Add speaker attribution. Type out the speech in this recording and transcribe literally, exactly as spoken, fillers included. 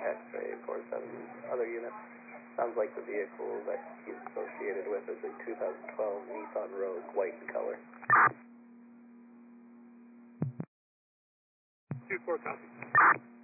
Speaker 1: X-ray four seven. Other unit. Sounds like the vehicle that he's associated with is a two thousand twelve Nissan Rogue, white in color.
Speaker 2: two four, copy.